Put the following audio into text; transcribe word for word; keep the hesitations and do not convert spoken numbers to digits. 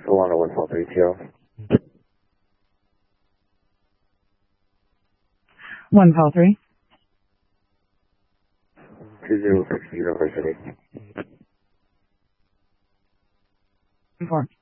Solana one four three two. one call three. two zero six University. Four.